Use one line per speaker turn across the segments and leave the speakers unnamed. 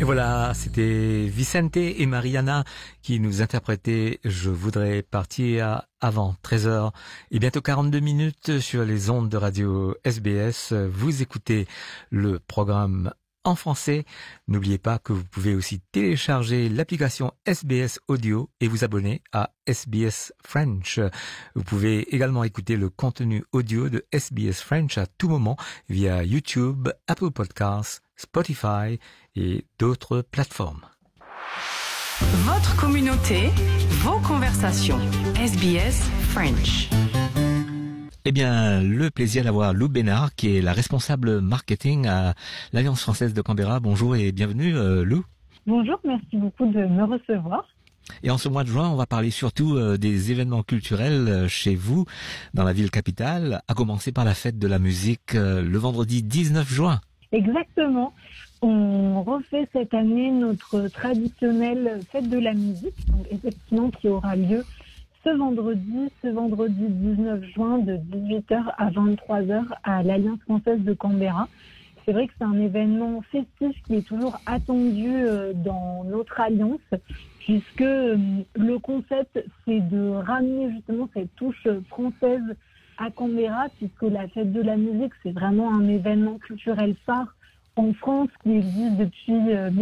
Et voilà, c'était Vicente et Mariana qui nous interprétaient Je voudrais partir avant 13h et bientôt 42 minutes sur les ondes de radio SBS. Vous écoutez le programme en français. N'oubliez pas que vous pouvez aussi télécharger l'application SBS Audio et vous abonner à SBS French. Vous pouvez également écouter le contenu audio de SBS French à tout moment via YouTube, Apple Podcasts, Spotify et d'autres plateformes.
Votre communauté, vos conversations. SBS French.
Eh bien, le plaisir d'avoir Lou Bénard, qui est la responsable marketing à l'Alliance française de Canberra. Bonjour et bienvenue, Lou.
Bonjour, merci beaucoup de me recevoir.
Et en ce mois de juin, on va parler surtout des événements culturels chez vous, dans la ville capitale, à commencer par la fête de la musique le vendredi 19 juin.
Exactement. On refait cette année notre traditionnelle fête de la musique, donc effectivement qui aura lieu ce vendredi 19 juin de 18h à 23h à l'Alliance française de Canberra. C'est vrai que c'est un événement festif qui est toujours attendu dans notre alliance, puisque le concept c'est de ramener justement cette touche française à Canberra, puisque la fête de la musique c'est vraiment un événement culturel phare en France qui existe depuis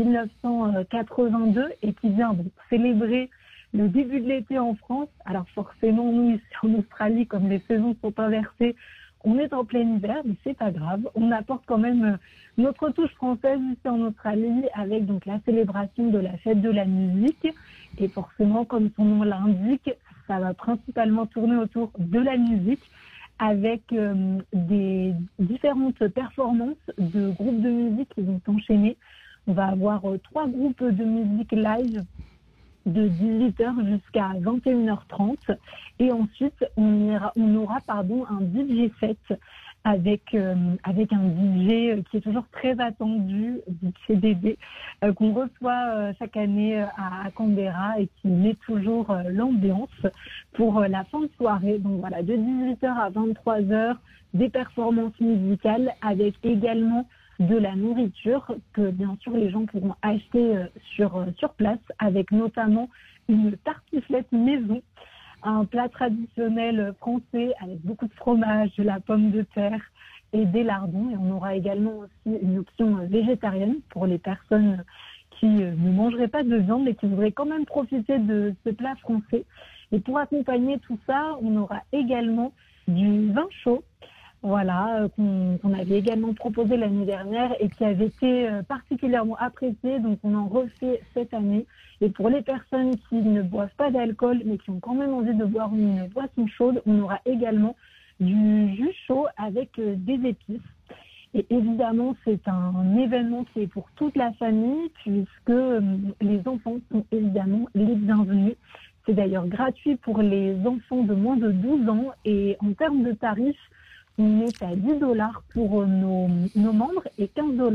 1982 et qui vient donc célébrer le début de l'été en France. Alors forcément, nous ici en Australie, comme les saisons sont inversées, on est en plein hiver, mais c'est pas grave. On apporte quand même notre touche française ici en Australie avec donc la célébration de la fête de la musique. Et forcément, comme son nom l'indique, ça va principalement tourner autour de la musique, avec des différentes performances de groupes de musique qui vont s'enchaîner. On va avoir 3 groupes de musique live de 18h jusqu'à 21h30 et ensuite on aura un DJ set avec un DJ qui est toujours très attendu, DJ Bébé, qu'on reçoit chaque année à Canberra et qui met toujours l'ambiance pour la fin de soirée. Donc voilà, de 18h à 23h, des performances musicales avec également de la nourriture que bien sûr les gens pourront acheter sur place, avec notamment une tartiflette maison, un plat traditionnel français avec beaucoup de fromage, de la pomme de terre et des lardons. Et on aura également aussi une option végétarienne pour les personnes qui ne mangeraient pas de viande mais qui voudraient quand même profiter de ce plat français. Et pour accompagner tout ça, on aura également du vin chaud. Voilà, qu'on avait également proposé l'année dernière et qui avait été particulièrement apprécié. Donc, on en refait cette année. Et pour les personnes qui ne boivent pas d'alcool, mais qui ont quand même envie de boire une boisson chaude, on aura également du jus chaud avec des épices. Et évidemment, c'est un événement qui est pour toute la famille, puisque les enfants sont évidemment les bienvenus. C'est d'ailleurs gratuit pour les enfants de moins de 12 ans. Et en termes de tarifs, on est à $10 pour nos membres et $15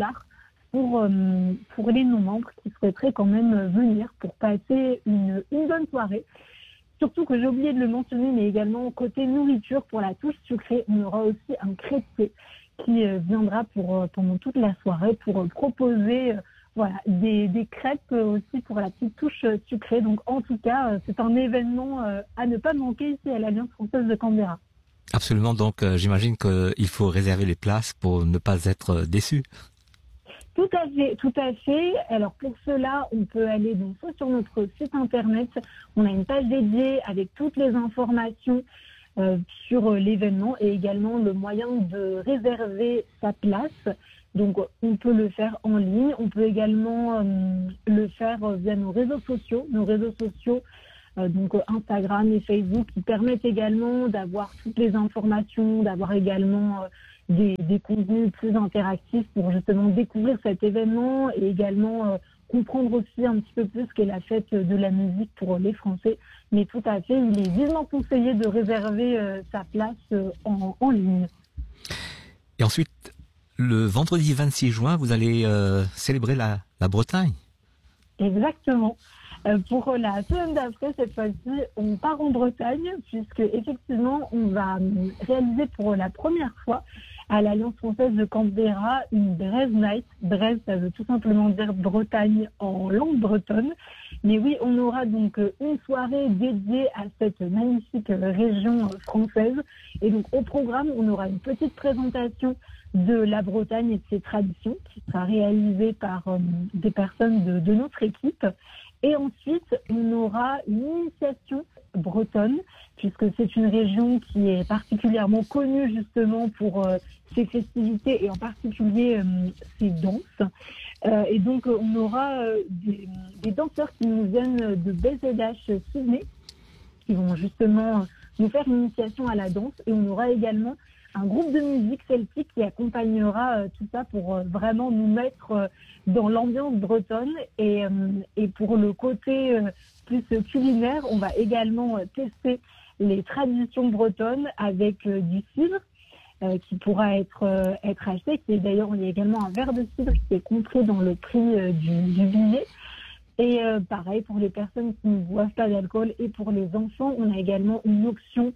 pour les non-membres qui souhaiteraient quand même venir pour passer une bonne soirée. Surtout que j'ai oublié de le mentionner, mais également côté nourriture, pour la touche sucrée, on aura aussi un crêpier qui viendra pendant toute la soirée pour proposer des crêpes aussi pour la petite touche sucrée. Donc en tout cas, c'est un événement à ne pas manquer ici à l'Alliance française de Canberra.
Absolument, donc j'imagine qu'il faut réserver les places pour ne pas être déçu.
Tout à fait. Alors pour cela, on peut aller donc soit sur notre site internet, on a une page dédiée avec toutes les informations sur l'événement et également le moyen de réserver sa place. Donc on peut le faire en ligne, on peut également le faire via nos réseaux sociaux. Donc Instagram et Facebook qui permettent également d'avoir toutes les informations, d'avoir également des contenus plus interactifs pour justement découvrir cet événement et également comprendre aussi un petit peu plus ce qu'est la fête de la musique pour les Français. Mais tout à fait, il est vivement conseillé de réserver sa place en ligne.
Et ensuite, le vendredi 26 juin, vous allez célébrer la Bretagne.
Exactement. Pour la semaine d'après, cette fois-ci, on part en Bretagne puisque effectivement, on va réaliser pour la première fois à l'Alliance française de Canberra une Braise Night. Braise, ça veut tout simplement dire Bretagne en langue bretonne. Mais oui, on aura donc une soirée dédiée à cette magnifique région française. Et donc au programme, on aura une petite présentation de la Bretagne et de ses traditions qui sera réalisée par des personnes de notre équipe. Et ensuite, on aura une initiation bretonne, puisque c'est une région qui est particulièrement connue justement pour ses festivités et en particulier ses danses. Et donc, on aura des danseurs qui nous viennent de BZH Sydney, qui vont justement nous faire une initiation à la danse. Et on aura également un groupe de musique celtique qui accompagnera tout ça pour vraiment nous mettre dans l'ambiance bretonne. Et pour le côté plus culinaire, on va également tester les traditions bretonnes avec du cidre qui pourra être acheté. D'ailleurs, il y a également un verre de cidre qui est compris dans le prix du billet. Et pareil, pour les personnes qui ne boivent pas d'alcool et pour les enfants, on a également une option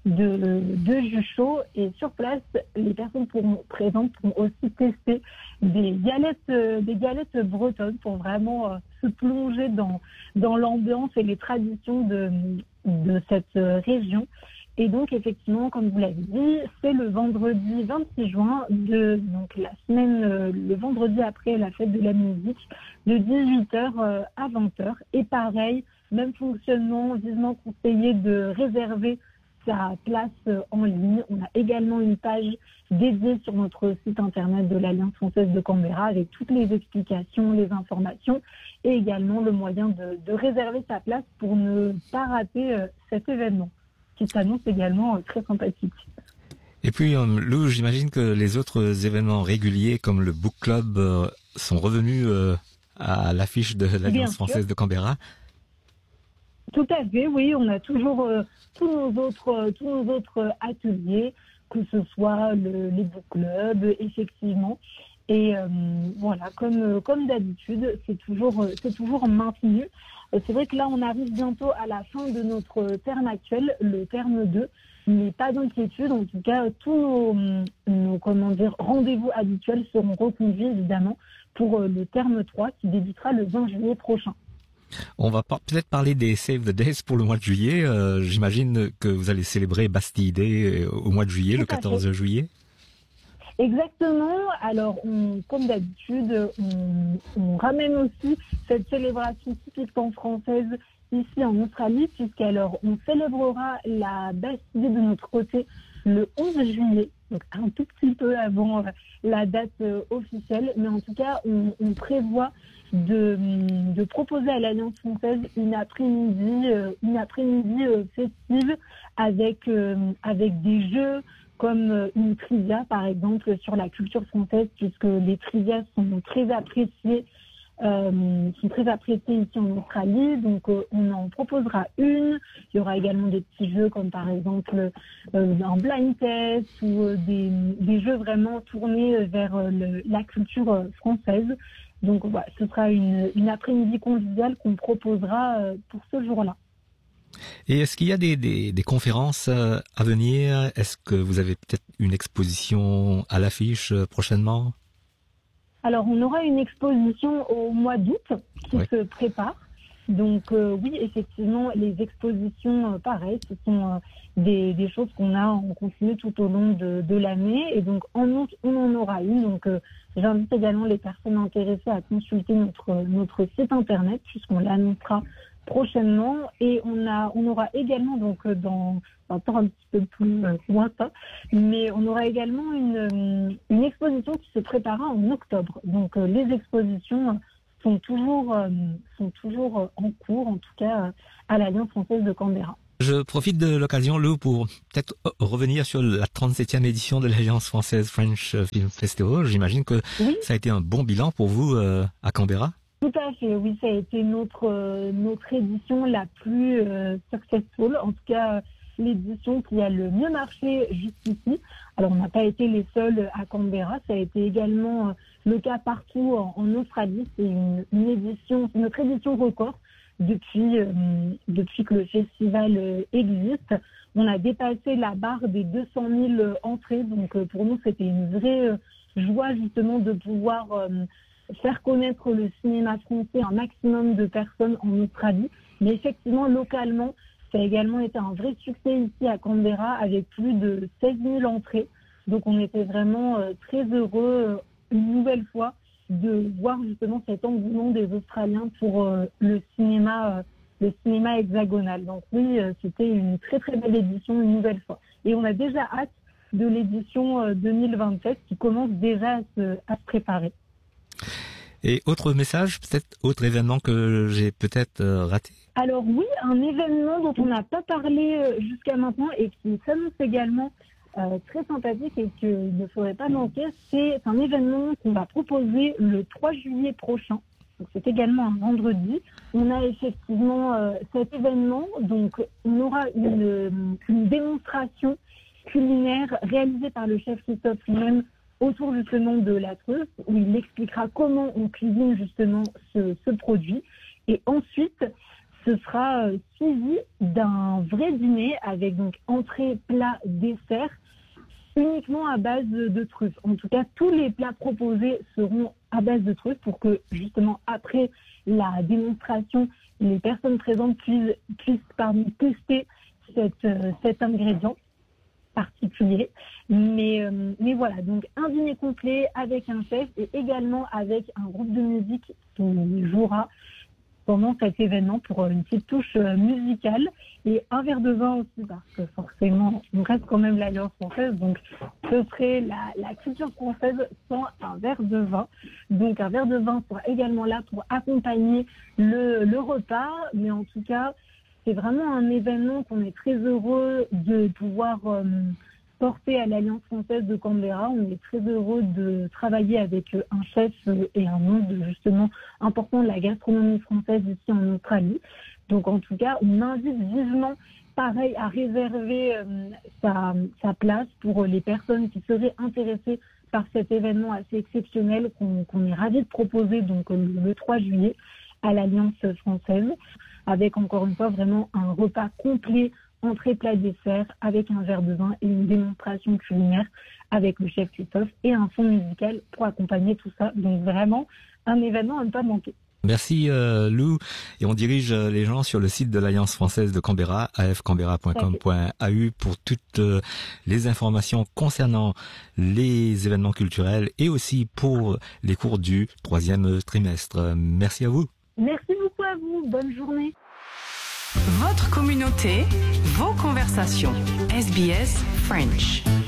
de jus chaud. Et sur place, les personnes présentes pourront aussi tester des galettes bretonnes pour vraiment se plonger dans l'ambiance et les traditions de cette région. Et donc, effectivement, comme vous l'avez dit, c'est le vendredi 26 juin, donc la semaine, le vendredi après la fête de la musique, de 18h à 20h. Et pareil, même fonctionnement, vivement conseillé de réserver sa place en ligne. On a également une page dédiée sur notre site internet de l'Alliance française de Canberra avec toutes les explications, les informations et également le moyen de réserver sa place pour ne pas rater cet événement, qui s'annonce également très sympathique.
Et puis, Lou, j'imagine que les autres événements réguliers, comme le Book Club, sont revenus à l'affiche de l'Alliance française de Canberra.
Tout à fait, oui. On a toujours tous nos autres ateliers, que ce soit les Book Clubs, effectivement. Et voilà, comme d'habitude, c'est toujours maintenu. C'est vrai que là, on arrive bientôt à la fin de notre terme actuel, le terme 2, mais pas d'inquiétude. En tout cas, tous nos rendez-vous habituels seront reconduits, évidemment, pour le terme 3 qui débutera le 20 juillet prochain.
On va peut-être parler des Save the Days pour le mois de juillet. J'imagine que vous allez célébrer Bastille Day au mois de juillet, le 14 juillet.
Exactement. Alors, comme d'habitude, on ramène aussi cette célébration typiquement française ici en Australie, puisqu'alors on célébrera la Bastille de notre côté le 11 juillet, donc un tout petit peu avant la date officielle. Mais en tout cas, on prévoit de proposer à l'Alliance française une après-midi festive avec des jeux comme une trivia, par exemple, sur la culture française, puisque les trivias sont très appréciés ici en Australie. Donc, on en proposera une. Il y aura également des petits jeux comme, par exemple, un blind test ou des jeux vraiment tournés vers la culture française. Donc, voilà, ce sera une après-midi conviviale qu'on proposera pour ce jour-là.
Et est-ce qu'il y a des conférences à venir? Est-ce que vous avez peut-être une exposition à l'affiche prochainement?
Alors, on aura une exposition au mois d'août qui se prépare. Donc, oui, effectivement, les expositions, pareil, ce sont des choses qu'on a en continu tout au long de l'année. Et donc, en août, on en aura une. Donc, j'invite également les personnes intéressées à consulter notre site internet puisqu'on l'annoncera prochainement. Et on aura également, donc, dans un temps un petit peu plus lointain, mais on aura également une exposition qui se préparera en octobre. Donc, les expositions sont toujours en cours, en tout cas à l'Alliance française de Canberra.
Je profite de l'occasion, Lou, pour peut-être revenir sur la 37e édition de l'Alliance française French Film Festival. J'imagine que ça a été un bon bilan pour vous à Canberra.
Tout à fait, oui, ça a été notre édition la plus successful, en tout cas l'édition qui a le mieux marché jusqu'ici. Alors, on n'a pas été les seuls à Canberra, ça a été également le cas partout en Australie. C'est notre édition record. depuis que le festival existe. On a dépassé la barre des 200 000 entrées. Donc pour nous, c'était une vraie joie justement de pouvoir faire connaître le cinéma français à un maximum de personnes en Australie. Mais effectivement, localement, ça a également été un vrai succès ici à Canberra avec plus de 16 000 entrées. Donc on était vraiment très heureux une nouvelle fois de voir justement cet engouement des Australiens pour le cinéma hexagonal. Donc oui, c'était une très très belle édition une nouvelle fois. Et on a déjà hâte de l'édition 2027 qui commence déjà à se préparer.
Et autre message, peut-être autre événement que j'ai peut-être raté?
Alors oui, un événement dont on n'a pas parlé jusqu'à maintenant et qui s'annonce également très sympathique et qu'il ne faudrait pas manquer, c'est un événement qu'on va proposer le 3 juillet prochain. Donc c'est également un vendredi. On a effectivement cet événement, donc on aura une démonstration culinaire réalisée par le chef Christophe lui-même autour justement de la truffe, où il expliquera comment on cuisine justement ce produit. Et ensuite, ce sera suivi d'un vrai dîner avec donc entrée, plat, dessert, uniquement à base de truffes. En tout cas, tous les plats proposés seront à base de truffes pour que justement après la démonstration, les personnes présentes puissent tester cet ingrédient particulier. Mais voilà, donc un dîner complet avec un chef et également avec un groupe de musique qui jouera pendant cet événement pour une petite touche musicale et un verre de vin aussi parce que forcément on reste quand même l'Alliance française, donc ce serait la culture française sans un verre de vin. Donc un verre de vin sera également là pour accompagner le repas, mais en tout cas c'est vraiment un événement qu'on est très heureux de pouvoir porté à l'Alliance française de Canberra. On est très heureux de travailler avec un chef et un nom justement important de la gastronomie française ici en Australie. Donc en tout cas, on invite vivement, pareil, à réserver sa place pour les personnes qui seraient intéressées par cet événement assez exceptionnel qu'on est ravis de proposer donc le 3 juillet à l'Alliance française, avec encore une fois vraiment un repas complet, entrée, plat, dessert, avec un verre de vin et une démonstration culinaire avec le chef Christophe et un fond musical pour accompagner tout ça. Donc vraiment, un événement à ne pas manquer.
Merci Lou. Et on dirige les gens sur le site de l'Alliance française de Canberra, afcanberra.com.au pour toutes les informations concernant les événements culturels et aussi pour les cours du 3e trimestre. Merci à vous.
Merci beaucoup à vous. Bonne journée.
Votre communauté, vos conversations. SBS French.